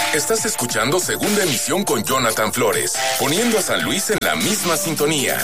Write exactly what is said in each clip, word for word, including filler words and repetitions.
Estás escuchando Segunda Emisión con Jonathan Flores, poniendo a San Luis en la misma sintonía.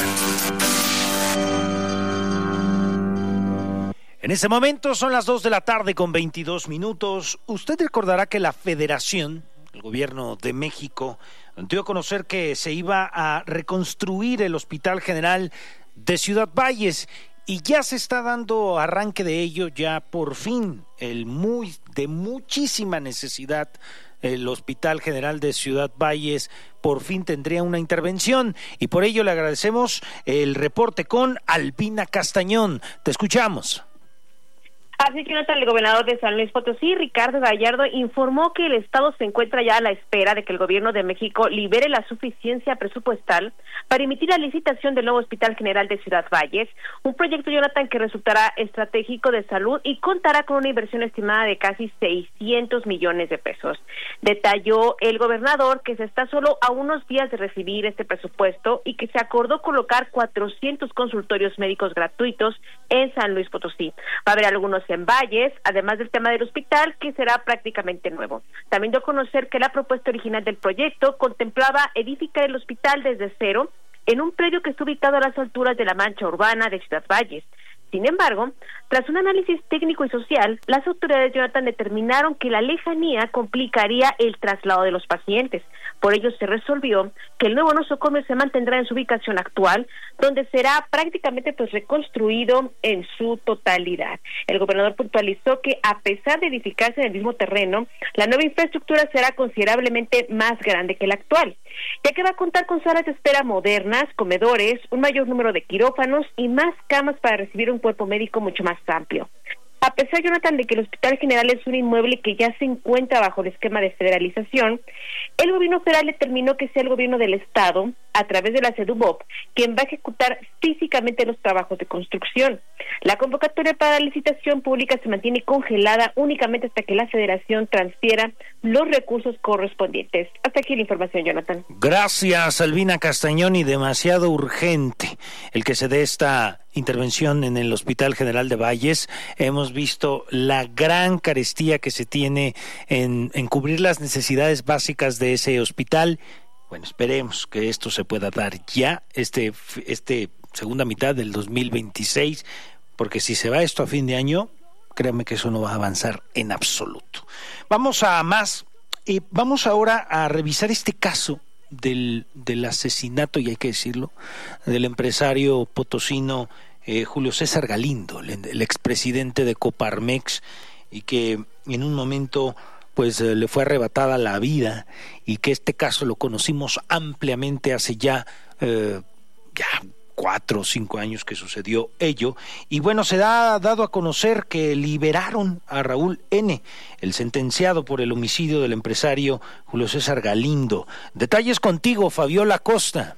En este momento son las dos de la tarde con veintidós minutos. Usted recordará que la Federación, el Gobierno de México, dio a conocer que se iba a reconstruir el Hospital General de Ciudad Valles y ya se está dando arranque de ello, ya por fin, el muy de muchísima necesidad. El Hospital General de Ciudad Valles por fin tendría una intervención y por ello le agradecemos el reporte con Albina Castañón. Te escuchamos. Así que, Jonathan, el gobernador de San Luis Potosí, Ricardo Gallardo, informó que el Estado se encuentra ya a la espera de que el Gobierno de México libere la suficiencia presupuestal para emitir la licitación del nuevo Hospital General de Ciudad Valles, un proyecto, Jonathan, que resultará estratégico de salud y contará con una inversión estimada de casi seiscientos millones de pesos. Detalló el gobernador que se está solo a unos días de recibir este presupuesto y que se acordó colocar cuatrocientos consultorios médicos gratuitos en San Luis Potosí. Va a haber algunos en Valles, además del tema del hospital, que será prácticamente nuevo. También dio a conocer que la propuesta original del proyecto contemplaba edificar el hospital desde cero en un predio que está ubicado a las alturas de la mancha urbana de Ciudad Valles. Sin embargo, tras un análisis técnico y social, las autoridades, Jonathan, determinaron que la lejanía complicaría el traslado de los pacientes. Por ello se resolvió que el nuevo nosocomio se mantendrá en su ubicación actual, donde será prácticamente pues reconstruido en su totalidad. El gobernador puntualizó que a pesar de edificarse en el mismo terreno, la nueva infraestructura será considerablemente más grande que la actual, ya que va a contar con salas de espera modernas, comedores, un mayor número de quirófanos y más camas para recibir un cuerpo médico mucho más amplio. A pesar, Jonathan, de que el Hospital General es un inmueble que ya se encuentra bajo el esquema de federalización, el gobierno federal determinó que sea el gobierno del Estado, a través de la CEDUBOP, quien va a ejecutar físicamente los trabajos de construcción. La convocatoria para la licitación pública se mantiene congelada únicamente hasta que la Federación transfiera los recursos correspondientes. Hasta aquí la información, Jonathan. Gracias, Albina Castañón, y demasiado urgente el que se dé esta intervención en el Hospital General de Valles. Hemos visto la gran carestía que se tiene en, en cubrir las necesidades básicas de ese hospital. Bueno, esperemos que esto se pueda dar ya, este, este segunda mitad del dos mil veintiséis, porque si se va esto a fin de año, créanme que eso no va a avanzar en absoluto. Vamos a más, eh, vamos ahora a revisar este caso del, del asesinato, y hay que decirlo, del empresario potosino eh, Julio César Galindo, el, el expresidente de Coparmex, y que en un momento pues eh, le fue arrebatada la vida, y que este caso lo conocimos ampliamente hace ya, eh, ya cuatro o cinco años que sucedió ello, y bueno, se ha dado a conocer que liberaron a Raúl N., el sentenciado por el homicidio del empresario Julio César Galindo. Detalles contigo, Fabiola Costa.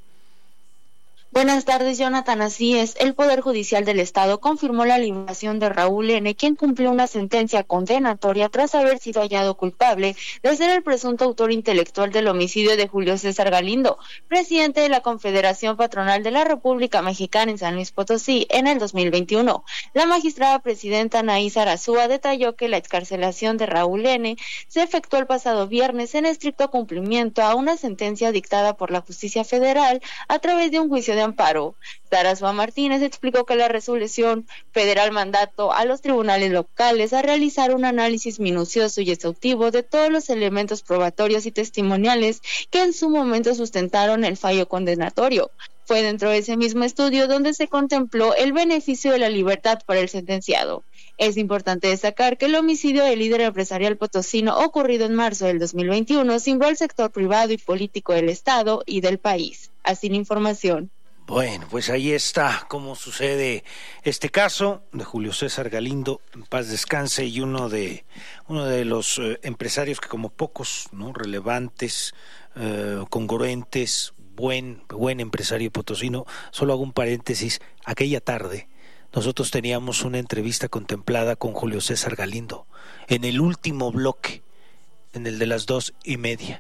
Buenas tardes, Jonathan. Así es, el Poder Judicial del Estado confirmó la liberación de Raúl N., quien cumplió una sentencia condenatoria tras haber sido hallado culpable de ser el presunto autor intelectual del homicidio de Julio César Galindo, presidente de la Confederación Patronal de la República Mexicana en San Luis Potosí en el dos mil veintiuno. La magistrada presidenta Anaís Arazúa detalló que la excarcelación de Raúl N. se efectuó el pasado viernes en estricto cumplimiento a una sentencia dictada por la Justicia Federal a través de un juicio de amparo. Sarasua Martínez explicó que la resolución federal mandató a los tribunales locales a realizar un análisis minucioso y exhaustivo de todos los elementos probatorios y testimoniales que en su momento sustentaron el fallo condenatorio. Fue dentro de ese mismo estudio donde se contempló el beneficio de la libertad para el sentenciado. Es importante destacar que el homicidio del líder empresarial potosino ocurrido en marzo del dos mil veintiuno cimbró al sector privado y político del Estado y del país. Así la información. Bueno, pues ahí está cómo sucede este caso de Julio César Galindo, en paz descanse, y uno de uno de los eh, empresarios que como pocos, ¿no?, relevantes, eh, congruentes, buen buen empresario potosino. Solo hago un paréntesis, aquella tarde nosotros teníamos una entrevista contemplada con Julio César Galindo en el último bloque, en el de las dos y media,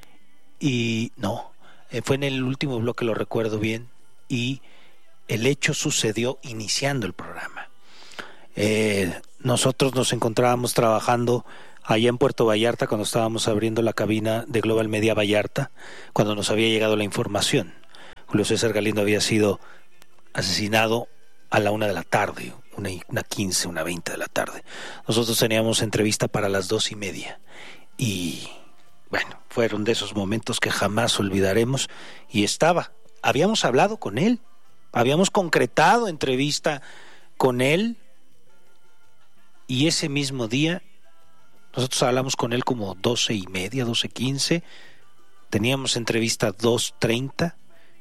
y no, eh, fue en el último bloque, lo recuerdo bien, y el hecho sucedió iniciando el programa. Eh, nosotros nos encontrábamos trabajando allá en Puerto Vallarta cuando estábamos abriendo la cabina de Global Media Vallarta, cuando nos había llegado la información. Julio César Galindo había sido asesinado a la una de la tarde, una, una quince, una veinte de la tarde. Nosotros teníamos entrevista para las dos y media y bueno, fueron de esos momentos que jamás olvidaremos. Y estaba, habíamos hablado con él, habíamos concretado entrevista con él, y ese mismo día nosotros hablamos con él como doce y media, doce quince, teníamos entrevista dos treinta,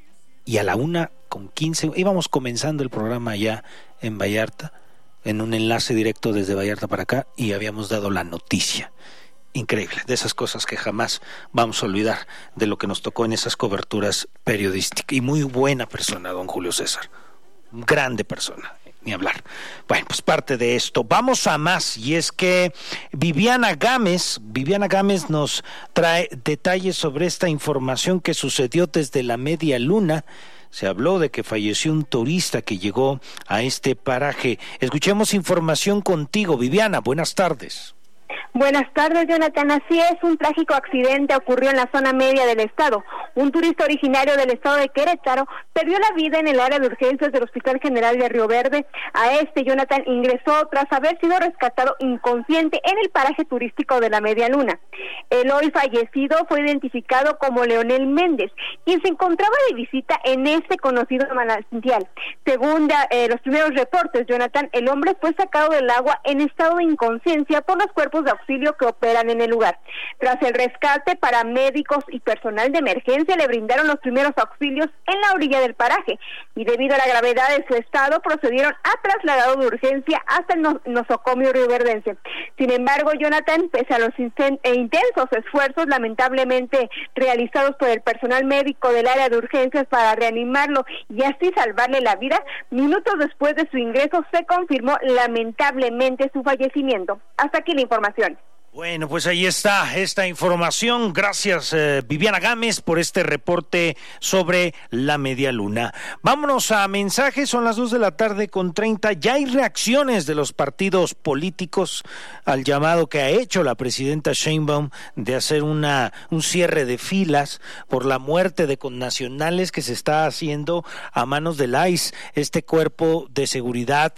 y a la una con quince íbamos comenzando el programa allá en Vallarta, en un enlace directo desde Vallarta para acá, y habíamos dado la noticia. Increíble, de esas cosas que jamás vamos a olvidar, de lo que nos tocó en esas coberturas periodísticas. Y muy buena persona, don Julio César, grande persona, ni hablar. Bueno, pues parte de esto. Vamos a más, y es que Viviana Gámez, Viviana Gámez nos trae detalles sobre esta información que sucedió desde la media luna. Se habló de que falleció un turista que llegó a este paraje. Escuchemos información contigo, Viviana. Buenas tardes. Buenas tardes, Jonathan. Así es, un trágico accidente ocurrió en la zona media del estado. Un turista originario del estado de Querétaro perdió la vida en el área de urgencias del Hospital General de Río Verde. A este, Jonathan ingresó tras haber sido rescatado inconsciente en el paraje turístico de la Media Luna. El hoy fallecido fue identificado como Leonel Méndez, quien se encontraba de visita en este conocido manantial. Según eh, los primeros reportes, Jonathan, el hombre fue sacado del agua en estado de inconsciencia por los cuerpos de auxilio que operan en el lugar. Tras el rescate, paramédicos y personal de emergencia le brindaron los primeros auxilios en la orilla del paraje, y debido a la gravedad de su estado procedieron a trasladarlo de urgencia hasta el nosocomio rioverdense. Sin embargo, Jonathan, pese a los intensos esfuerzos lamentablemente realizados por el personal médico del área de urgencias para reanimarlo y así salvarle la vida, minutos después de su ingreso se confirmó lamentablemente su fallecimiento. Hasta aquí la información. Bueno, pues ahí está esta información. Gracias, eh, Viviana Gámez, por este reporte sobre la media luna. Vámonos a mensajes, son las dos de la tarde con treinta. Ya hay reacciones de los partidos políticos al llamado que ha hecho la presidenta Sheinbaum de hacer una un cierre de filas por la muerte de connacionales que se está haciendo a manos del I C E, este cuerpo de seguridad,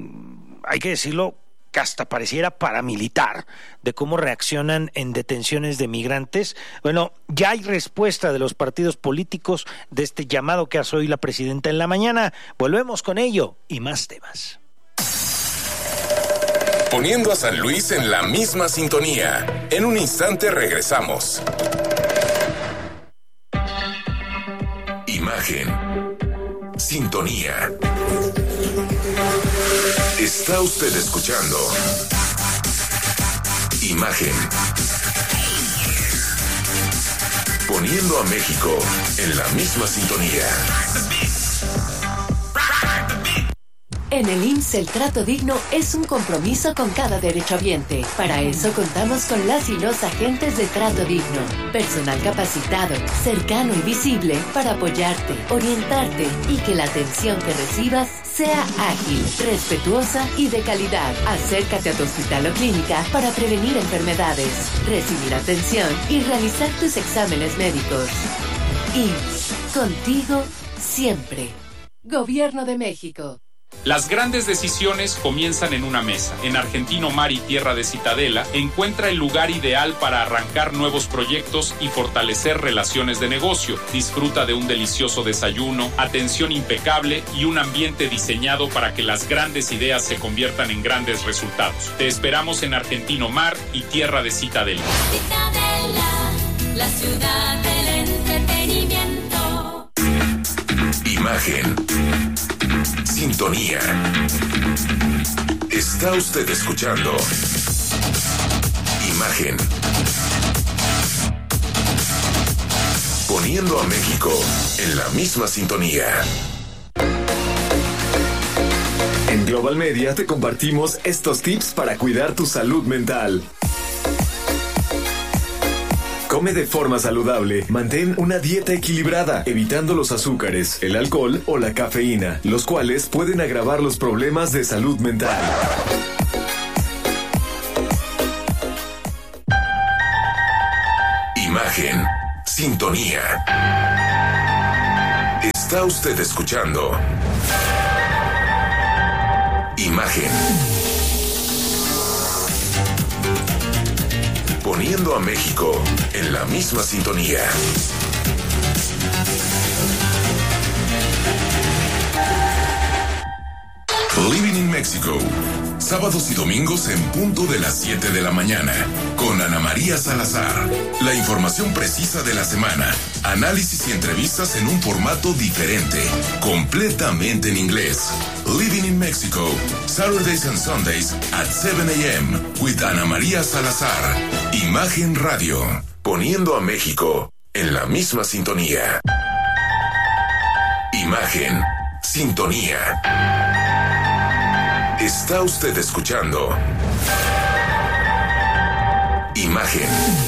hay que decirlo, que hasta pareciera paramilitar, de cómo reaccionan en detenciones de migrantes. Bueno, ya hay respuesta de los partidos políticos de este llamado que hace hoy la presidenta en la mañana. Volvemos con ello y más temas. Poniendo a San Luis en la misma sintonía. En un instante regresamos. Imagen. Sintonía. Está usted escuchando Imagen. Poniendo a México en la misma sintonía. En el I M S S el trato digno es un compromiso con cada derechohabiente. Para eso contamos con las y los agentes de trato digno. Personal capacitado, cercano y visible para apoyarte, orientarte y que la atención que recibas sea ágil, respetuosa y de calidad. Acércate a tu hospital o clínica para prevenir enfermedades, recibir atención y realizar tus exámenes médicos. I M S S, contigo siempre. Gobierno de México. Las grandes decisiones comienzan en una mesa. En Argentino Mar y Tierra de Citadela encuentra el lugar ideal para arrancar nuevos proyectos y fortalecer relaciones de negocio. Disfruta de un delicioso desayuno, atención impecable y un ambiente diseñado para que las grandes ideas se conviertan en grandes resultados. Te esperamos en Argentino Mar y Tierra de Citadela. Citadela, la ciudad del entretenimiento. Imagen. Sintonía. Está usted escuchando Imagen. Poniendo a México en la misma sintonía. En Global Media te compartimos estos tips para cuidar tu salud mental. ¿Cómo Come de forma saludable. Mantén una dieta equilibrada, evitando los azúcares, el alcohol o la cafeína, los cuales pueden agravar los problemas de salud mental. Imagen, sintonía. Está usted escuchando Imagen. Poniendo a México en la misma sintonía. Living in Mexico. Sábados y domingos en punto de las siete de la mañana. Con Ana María Salazar. La información precisa de la semana. Análisis y entrevistas en un formato diferente. Completamente en inglés. Living in Mexico. Saturdays and Sundays at seven a.m. with Ana María Salazar. Imagen Radio. Poniendo a México en la misma sintonía. Imagen. Sintonía. Está usted escuchando Imagen.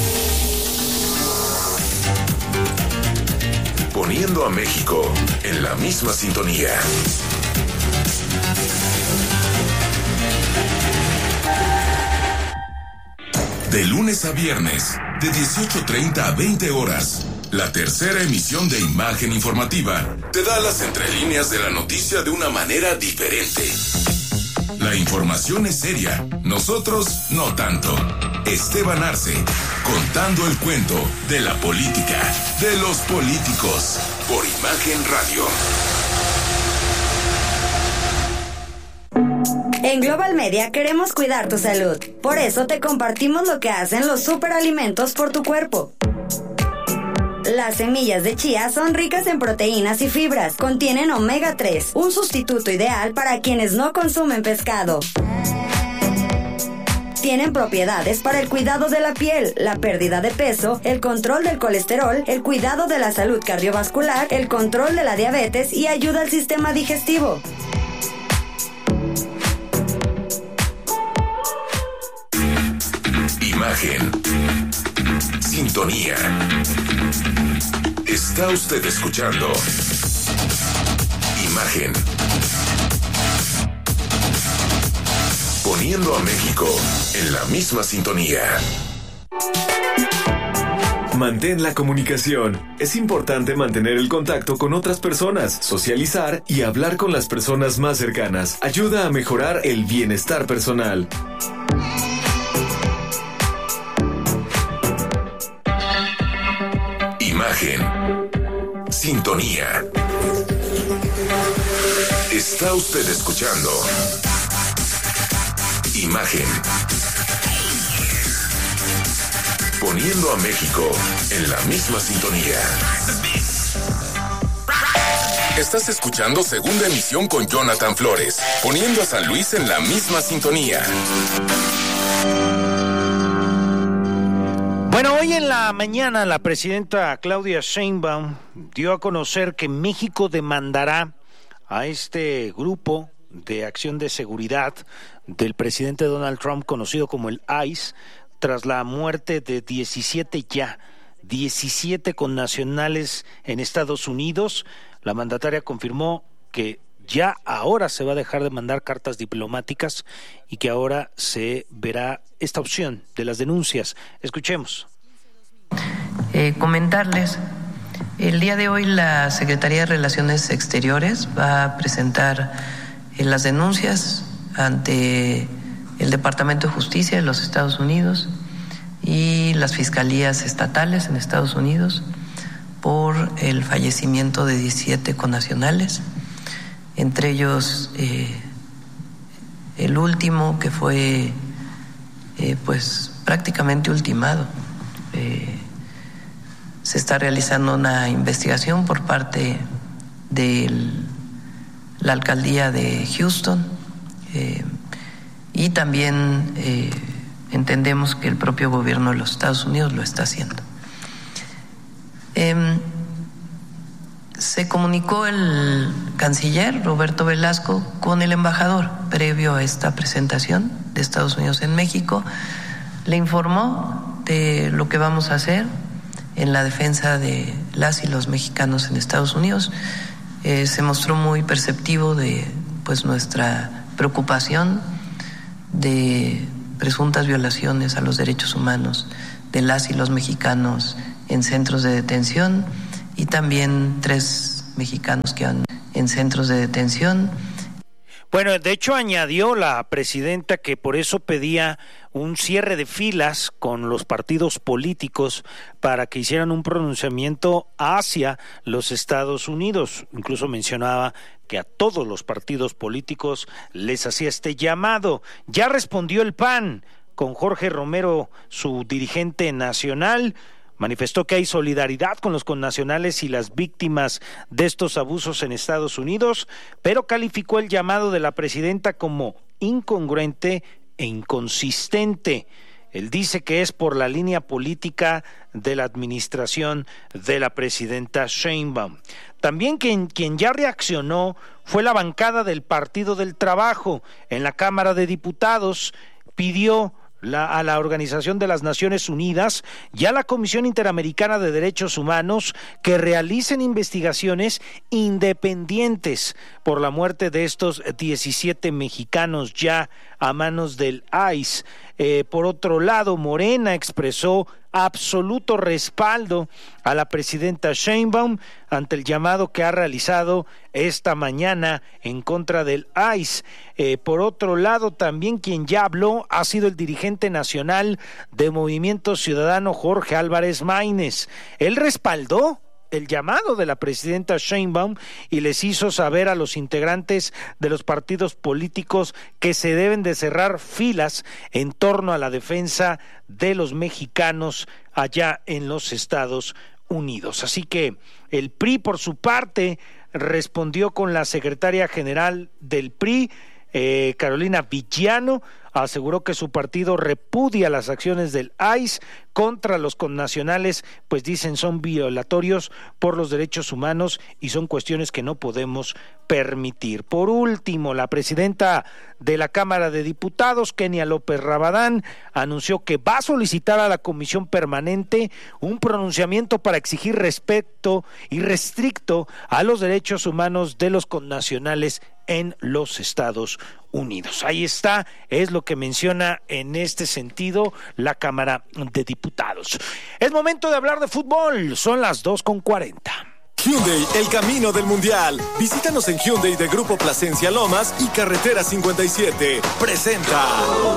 Poniendo a México en la misma sintonía. De lunes a viernes, de dieciocho treinta a veinte horas, la tercera emisión de Imagen Informativa te da las entrelíneas de la noticia de una manera diferente. La información es seria, nosotros no tanto. Esteban Arce, contando el cuento de la política, de los políticos, por Imagen Radio. En Global Media queremos cuidar tu salud. Por eso te compartimos lo que hacen los superalimentos por tu cuerpo. Las semillas de chía son ricas en proteínas y fibras. Contienen omega tres, un sustituto ideal para quienes no consumen pescado. Tienen propiedades para el cuidado de la piel, la pérdida de peso, el control del colesterol, el cuidado de la salud cardiovascular, el control de la diabetes y ayuda al sistema digestivo. Imagen. Sintonía. Está usted escuchando Imagen. Poniendo a México en la misma sintonía. Mantén la comunicación. Es importante mantener el contacto con otras personas, socializar y hablar con las personas más cercanas. Ayuda a mejorar el bienestar personal. Imagen. Sintonía. Está usted escuchando Imagen. Poniendo a México en la misma sintonía. Estás escuchando Segunda Emisión con Jonathan Flores, poniendo a San Luis en la misma sintonía. Bueno, hoy en la mañana la presidenta Claudia Sheinbaum dio a conocer que México demandará a este grupo de acción de seguridad del presidente Donald Trump, conocido como el ICE, tras la muerte de diecisiete ya, diecisiete connacionales en Estados Unidos. La mandataria confirmó que ya ahora se va a dejar de mandar cartas diplomáticas y que ahora se verá esta opción de las denuncias. Escuchemos. Eh, comentarles, el día de hoy la Secretaría de Relaciones Exteriores va a presentar eh, las denuncias ante el Departamento de Justicia de los Estados Unidos y las fiscalías estatales en Estados Unidos por el fallecimiento de diecisiete connacionales, entre ellos eh, el último que fue eh, pues prácticamente ultimado. Eh, se está realizando una investigación por parte de la alcaldía de Houston eh, y también eh, entendemos que el propio gobierno de los Estados Unidos lo está haciendo. Eh, se comunicó el canciller Roberto Velasco con el embajador previo a esta presentación de Estados Unidos en México. Le informó de lo que vamos a hacer en la defensa de las y los mexicanos en Estados Unidos. Eh, se mostró muy perceptivo de pues nuestra preocupación de presuntas violaciones a los derechos humanos de las y los mexicanos en centros de detención, y también tres mexicanos que han en centros de detención. Bueno, de hecho añadió la presidenta que por eso pedía un cierre de filas con los partidos políticos para que hicieran un pronunciamiento hacia los Estados Unidos. Incluso mencionaba que a todos los partidos políticos les hacía este llamado. Ya respondió el P A N con Jorge Romero, su dirigente nacional. Manifestó que hay solidaridad con los connacionales y las víctimas de estos abusos en Estados Unidos, pero calificó el llamado de la presidenta como incongruente e inconsistente. Él dice que es por la línea política de la administración de la presidenta Sheinbaum. También quien, quien ya reaccionó fue la bancada del Partido del Trabajo. En la Cámara de Diputados pidió La, a la Organización de las Naciones Unidas y a la Comisión Interamericana de Derechos Humanos que realicen investigaciones independientes por la muerte de estos diecisiete mexicanos ya a manos del I C E. Eh, por otro lado, Morena expresó absoluto respaldo a la presidenta Sheinbaum ante el llamado que ha realizado esta mañana en contra del I C E. Eh, por otro lado, también quien ya habló ha sido el dirigente nacional de Movimiento Ciudadano, Jorge Álvarez Maínez. Él respaldó el llamado de la presidenta Sheinbaum y les hizo saber a los integrantes de los partidos políticos que se deben de cerrar filas en torno a la defensa de los mexicanos allá en los Estados Unidos. Así que el P R I, por su parte, respondió con la secretaria general del P R I, eh, Carolina Villano. Aseguró que su partido repudia las acciones del I C E contra los connacionales, pues dicen son violatorios por los derechos humanos y son cuestiones que no podemos permitir. Por último, la presidenta de la Cámara de Diputados, Kenia López Rabadán, anunció que va a solicitar a la Comisión Permanente un pronunciamiento para exigir respeto irrestricto a los derechos humanos de los connacionales en los Estados Unidos. Ahí está, es lo que menciona en este sentido la Cámara de Diputados. Es momento de hablar de fútbol, son las dos con cuarenta. Hyundai, el camino del mundial. Visítanos en Hyundai de Grupo Plasencia Lomas y Carretera cincuenta y siete. Presenta.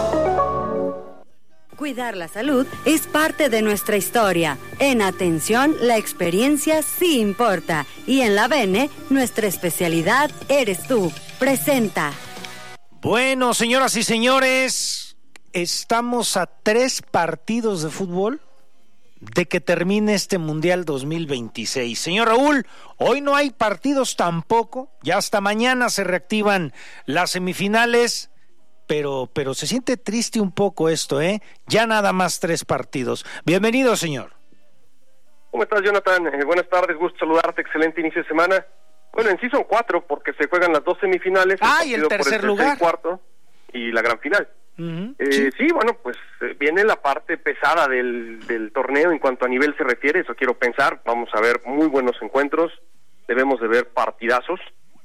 Cuidar la salud es parte de nuestra historia. En Atención, la experiencia sí importa. Y en la Bene, nuestra especialidad eres tú. Presenta. Bueno, señoras y señores, estamos a tres partidos de fútbol de que termine este Mundial dos mil veintiséis. Señor Raúl, hoy no hay partidos tampoco, ya hasta mañana se reactivan las semifinales, pero, pero se siente triste un poco esto, ¿eh? Ya nada más tres partidos. Bienvenido, señor. ¿Cómo estás, Jonathan? Eh, buenas tardes, gusto saludarte, excelente inicio de semana. Bueno, en sí son cuatro, porque se juegan las dos semifinales. Ah, y el tercer lugar. El cuarto y la gran final. Uh-huh. Eh, sí. sí, bueno, pues eh, viene la parte pesada del, del torneo en cuanto a nivel se refiere, eso quiero pensar. Vamos a ver muy buenos encuentros, debemos de ver partidazos,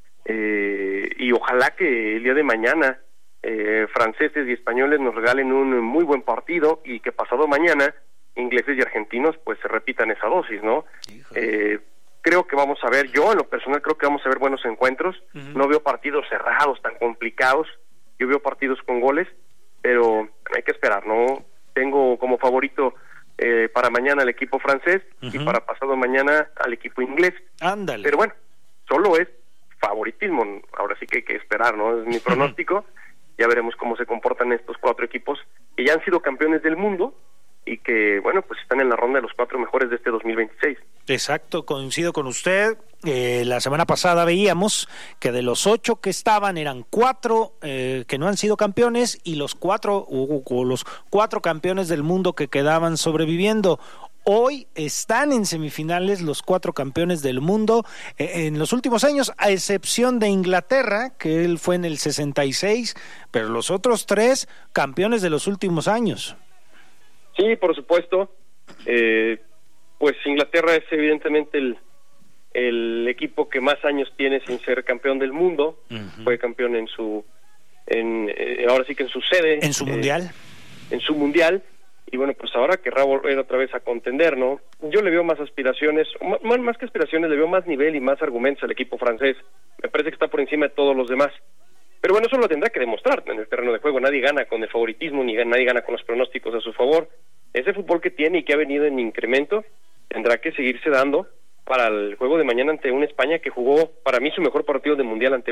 eh, y ojalá que el día de mañana eh, franceses y españoles nos regalen un muy buen partido y que pasado mañana ingleses y argentinos pues se repitan esa dosis, ¿no? Eh, creo que vamos a ver, yo en lo personal creo que vamos a ver buenos encuentros. Uh-huh. No veo partidos cerrados tan complicados, yo veo partidos con goles, pero hay que esperar, ¿no? Tengo como favorito eh, para mañana al equipo francés, uh-huh, y para pasado mañana al equipo inglés. Ándale. Pero bueno, solo es favoritismo, ahora sí que hay que esperar, ¿no? Es mi pronóstico. Ya veremos cómo se comportan estos cuatro equipos que ya han sido campeones del mundo y que, bueno, pues están en la ronda de los cuatro mejores de este dos mil veintiséis. Exacto, coincido con usted. Eh, la semana pasada veíamos que de los ocho que estaban eran cuatro eh, que no han sido campeones y los cuatro o, o los cuatro campeones del mundo que quedaban sobreviviendo. Hoy están en semifinales los cuatro campeones del mundo eh, en los últimos años, a excepción de Inglaterra, que él fue en el sesenta y seis, pero los otros tres campeones de los últimos años. Sí, por supuesto. Eh, pues Inglaterra es evidentemente el, el equipo que más años tiene sin ser campeón del mundo. Uh-huh. Fue campeón en su, en eh, ahora sí que en su sede. En su eh, mundial. En su mundial. Y bueno, pues ahora querrá volver otra vez a contender, ¿no? Yo le veo más aspiraciones, más, más que aspiraciones, le veo más nivel y más argumentos al equipo francés. Me parece que está por encima de todos los demás. Pero bueno, eso lo tendrá que demostrar en el terreno de juego. Nadie gana con el favoritismo, ni nadie gana con los pronósticos a su favor. Ese fútbol que tiene y que ha venido en incremento tendrá que seguirse dando para el juego de mañana ante una España que jugó, para mí, su mejor partido de mundial ante